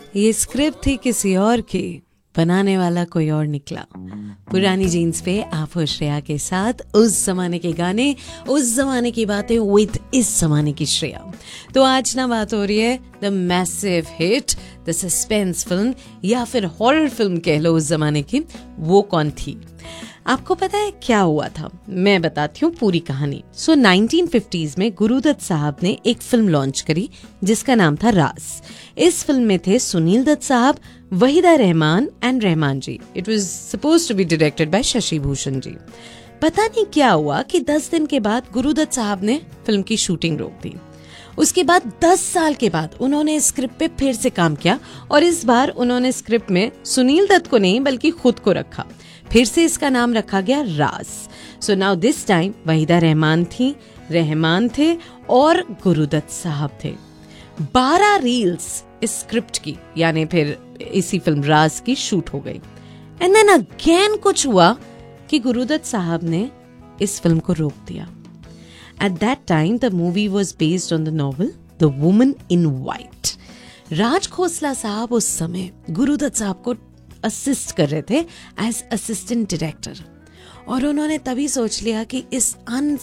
ये स्क्रिप्ट थी किसी और की, बनाने वाला कोई और निकला। पुरानी जीन्स पे आप हो श्रेया के साथ, उस जमाने के गाने, उस जमाने की बातें विद इस जमाने की श्रेया। तो आज ना बात हो रही है the massive hit, the suspense film या फिर हॉरर फिल्म कह लो उस जमाने की, वो कौन थी। आपको पता है क्या हुआ था? मैं बताती हूँ पूरी कहानी। 1950s में गुरुदत्त साहब ने एक फिल्म लॉन्च करी जिसका नाम था राज। इस फिल्म में थे सुनील दत्त साहब, Waheeda Rehman and Rahman ji. It was supposed to be directed by Shashi Bhushan ji. पता नहीं क्या हुआ कि 10 दिन के बाद गुरुदत्त साहब ने फिल्म की शूटिंग रोक दी। उसके बाद 10 साल के बाद उन्होंने स्क्रिप्ट पे फिर से काम किया और इस बार उन्होंने स्क्रिप्ट में सुनील दत्त को नहीं बल्कि खुद को रखा। फिर से इसका नाम रखा गया राज। So now this time Waheeda Rehman थी, रहमान थे और गुरुदत्त साहब थे। 12 रील्स इस स्क्रिप्ट की यानी फिर इसी फिल्म राज की शूट हो गई। एंड देन अगेन कुछ हुआ कि गुरुदत्त साहब ने इस फिल्म को रोक दिया। At that time, the movie was based on the novel The Woman in White. Raj Khosla साहब उस समय गुरुदत्त साहब को असिस्ट कर रहे थे एज असिस्टेंट डायरेक्टर और उन्होंने तभी सोच लिया कि इस